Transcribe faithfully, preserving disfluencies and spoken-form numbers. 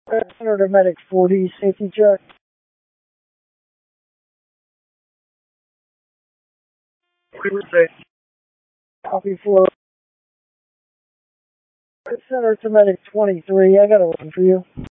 Center to Medic forty, safety check. Copy four. Center to Medic twenty-three, I got a one for you.